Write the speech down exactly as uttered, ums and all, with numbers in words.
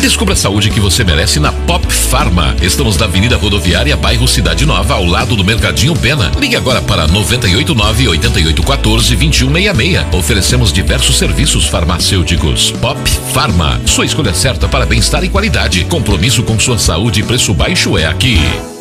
Descubra a saúde que você merece na Pop Pharma. Estamos na Avenida Rodoviária, bairro Cidade Nova, ao lado do Mercadinho Pena. Ligue agora para nove oito nove, oito oito um quatro, dois um seis seis. Oferecemos diversos serviços farmacêuticos. Pop Pharma, sua escolha certa para bem-estar e qualidade. Compromisso com sua saúde e preço baixo é aqui.